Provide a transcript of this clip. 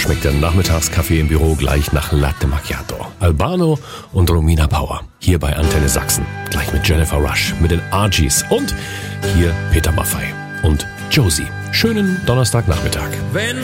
schmeckt der Nachmittagskaffee im Büro gleich nach Latte Macchiato. Albano und Romina Power. Hier bei Antenne Sachsen. Gleich mit Jennifer Rush, mit den Argies und hier Peter Maffay und Josie. Schönen Donnerstagnachmittag.